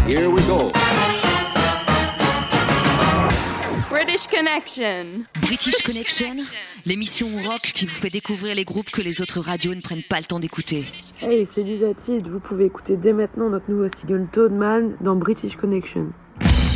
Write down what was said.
Here we go. British Connection. British Connection, l'émission rock qui vous fait découvrir les groupes que les autres radios ne prennent pas le temps d'écouter. Hey, c'est Lisa Tid. Vous pouvez écouter dès maintenant notre nouveau single Toadman dans British Connection.